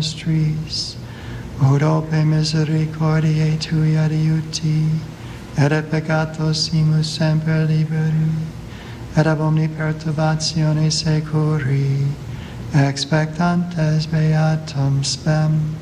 nostris, ut ope misericordiae tui adiuti, et a peccatosimus semper liberi, et ab omni perturbatione securi, expectantes beatum spem.